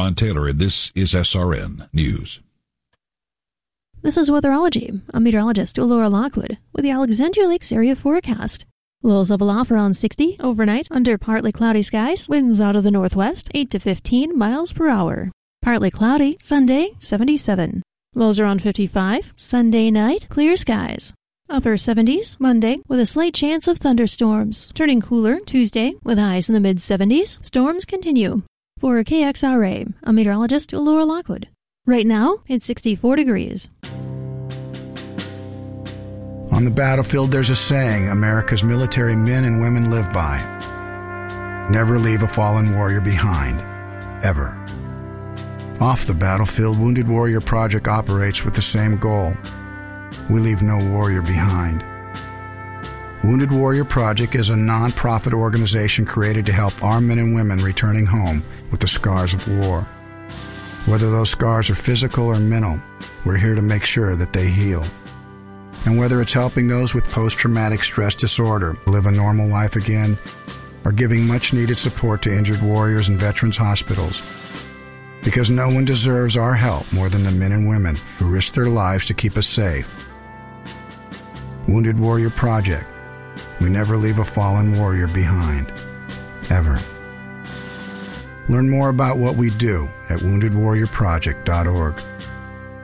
Ron Taylor, and this is SRN News. This is Weatherology. I'm meteorologist Laura Lockwood with the Alexandria Lakes area forecast. Lows level off around 60 overnight under partly cloudy skies. Winds out of the northwest, 8 to 15 miles per hour. Partly cloudy, Sunday, 77. Lows around 55. Sunday night, clear skies. Upper 70s Monday with a slight chance of thunderstorms. Turning cooler Tuesday with highs in the mid-70s. Storms continue. For KXRA, I'm meteorologist Laura Lockwood. Right now, it's 64 degrees. On the battlefield, there's a saying America's military men and women live by. Never leave a fallen warrior behind. Ever. Off the battlefield, Wounded Warrior Project operates with the same goal. We leave no warrior behind. Wounded Warrior Project is a non-profit organization created to help our men and women returning home with the scars of war. Whether those scars are physical or mental, we're here to make sure that they heal. And whether it's helping those with post-traumatic stress disorder live a normal life again, or giving much-needed support to injured warriors in veterans' hospitals. Because no one deserves our help more than the men and women who risk their lives to keep us safe. Wounded Warrior Project. We never leave a fallen warrior behind. Ever. Learn more about what we do at woundedwarriorproject.org.